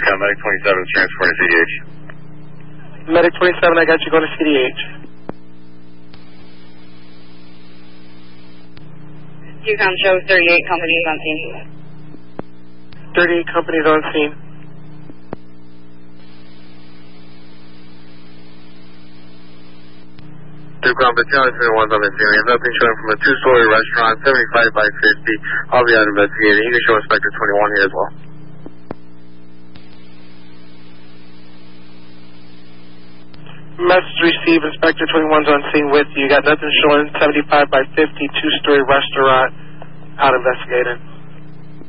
Recon Medic 27 is transporting CDH. Medic 27, I got you going to CDH. Yukon show 38 companies on scene. 38 companies on scene. Yukon Battalion 21's on the scene. We have nothing showing from a 2-story restaurant, 75 by 50. I'll be out investigating. You can show Inspector 21 here as well. Message received, Inspector 21's on scene with you. Got nothing showing, 75 by 50, 2-story restaurant, out investigating.